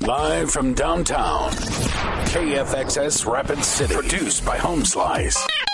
Live from downtown, KFXS Rapid City. Produced by Home Slice.